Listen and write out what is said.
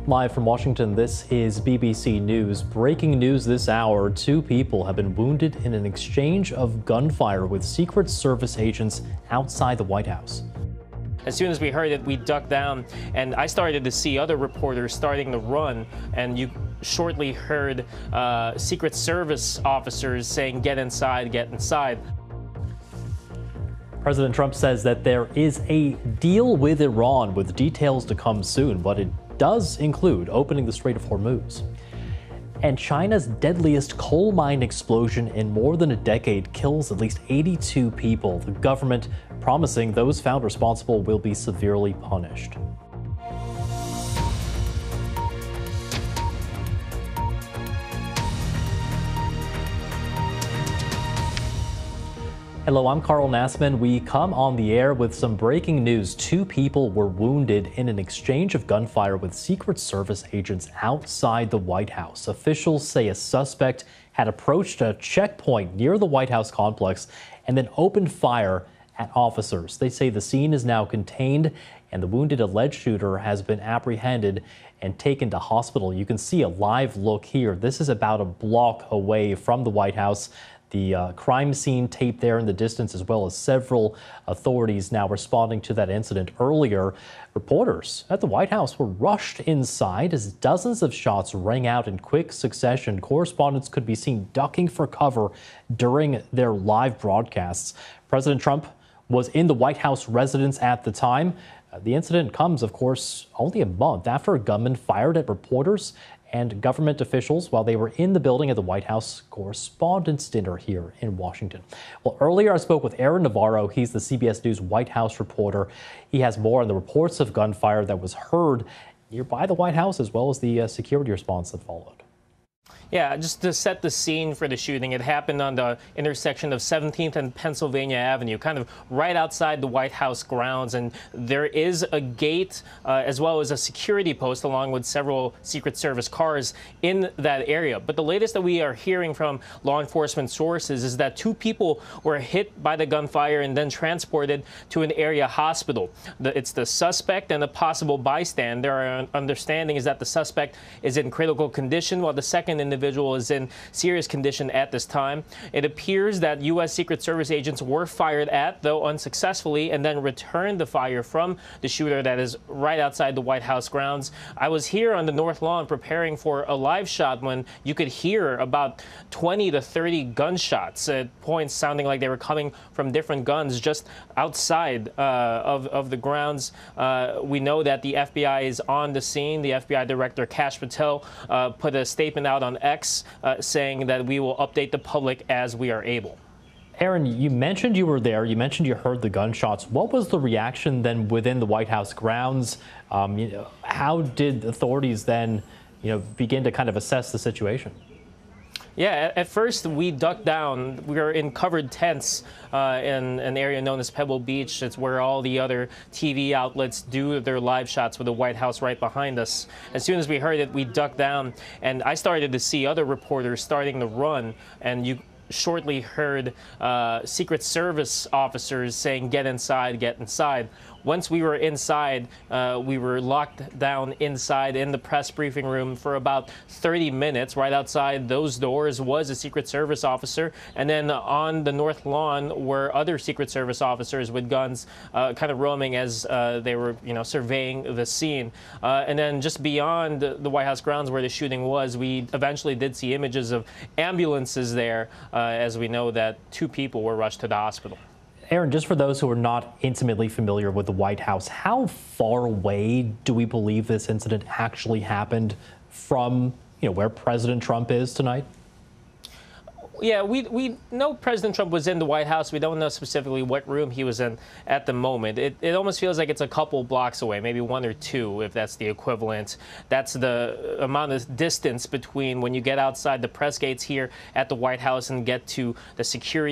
Live from Washington, this is BBC News. Breaking news this hour, 2 people have been wounded in an exchange of gunfire with Secret Service agents outside the White House. As soon as we heard it, we ducked down, and I started to see other reporters starting to run, and you shortly heard Secret Service officers saying, "Get inside, get inside." President Trump says that there is a deal with Iran with details to come soon, but it does include opening the Strait of Hormuz. And China's deadliest coal mine explosion in more than a decade kills at least 82 people. The government promising those found responsible will be severely punished. Hello, I'm Carl Nassman. We come on the air with some breaking news. 2 people were wounded in an exchange of gunfire with Secret Service agents outside the White House. Officials say a suspect had approached a checkpoint near the White House complex and then opened fire at officers. They say the scene is now contained and the wounded alleged shooter has been apprehended and taken to hospital. You can see a live look here. This is about a block away from the White House. The crime scene tape there in the distance, as well as several authorities now responding to that incident. Earlier, reporters at the White House were rushed inside as dozens of shots rang out in quick succession. Correspondents could be seen ducking for cover during their live broadcasts. President Trump was in the White House residence at the time. The incident comes, of course, only a month after a gunman fired at reporters and government officials while they were in the building at the White House Correspondents' Dinner here in Washington. Well, earlier I spoke with Aaron Navarro. He's the CBS News White House reporter. He has more on the reports of gunfire that was heard nearby the White House, as well as the security response that followed. Yeah, just to set the scene for the shooting, it happened on the intersection of 17th and Pennsylvania Avenue, kind of right outside the White House grounds. And there is a gate as well as a security post along with several Secret Service cars in that area. But the latest that we are hearing from law enforcement sources is that 2 people were hit by the gunfire and then transported to an area hospital. It's the suspect and a possible bystander. Our understanding is that the suspect is in critical condition, while the second individual is in serious condition at this time. It appears that U.S. Secret Service agents were fired at, though unsuccessfully, and then returned the fire from the shooter that is right outside the White House grounds. I was here on the North Lawn preparing for a live shot when you could hear about 20 to 30 gunshots at points sounding like they were coming from different guns just outside of the grounds. We know that the FBI is on the scene. The FBI Director Kash Patel put a statement out on X saying that we will update the public as we are able. Aaron, you mentioned you were there. You mentioned you heard the gunshots. What was the reaction then within the White House grounds? How did authorities then, begin to kind of assess the situation? Yeah, at first we ducked down. We were in covered tents in an area known as Pebble Beach. It's where all the other TV outlets do their live shots with the White House right behind us. As soon as we heard it, we ducked down, and I started to see other reporters starting to run, and you shortly heard Secret Service officers saying, "Get inside, get inside." Once we were inside, we were locked down inside in the press briefing room for about 30 minutes. Right outside those doors was a Secret Service officer, and then on the North Lawn were other Secret Service officers with guns kind of roaming as they were, surveying the scene. And then just beyond the White House grounds where the shooting was, we eventually did see images of ambulances there, as we know that 2 people were rushed to the hospital. Aaron, just for those who are not intimately familiar with the White House, how far away do we believe this incident actually happened from, where President Trump is tonight? Yeah, we know President Trump was in the White House. We don't know specifically what room he was in at the moment. It almost feels like it's a couple blocks away, maybe 1 or 2, if that's the equivalent. That's the amount of distance between when you get outside the press gates here at the White House and get to the security